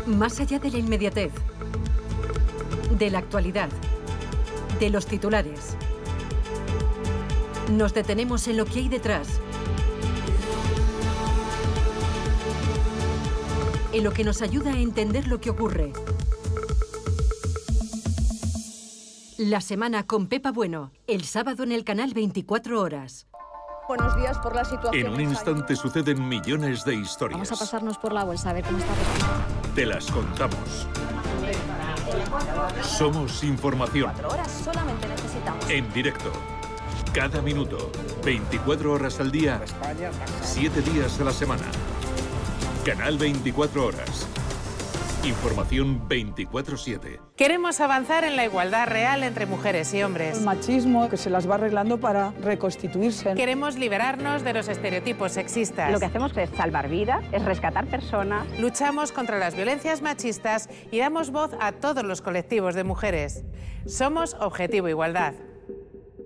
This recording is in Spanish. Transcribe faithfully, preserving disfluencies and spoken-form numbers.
Más allá de la inmediatez, de la actualidad, de los titulares, nos detenemos en lo que hay detrás, en lo que nos ayuda a entender lo que ocurre. La semana con Pepa Bueno, el sábado en el canal veinticuatro horas. Buenos días. Por la situación. En un instante suceden millones de historias. Vamos a pasarnos por la bolsa a ver cómo está. Te las contamos. Somos información. Cuatro horas solamente necesitamos. En directo. Cada minuto. veinticuatro horas al día. siete días a la semana. Canal veinticuatro horas. Información veinticuatro siete. Queremos avanzar en la igualdad real entre mujeres y hombres. El machismo que se las va arreglando para reconstituirse. Queremos liberarnos de los estereotipos sexistas. Lo que hacemos es salvar vidas, es rescatar personas. Luchamos contra las violencias machistas y damos voz a todos los colectivos de mujeres. Somos Objetivo Igualdad.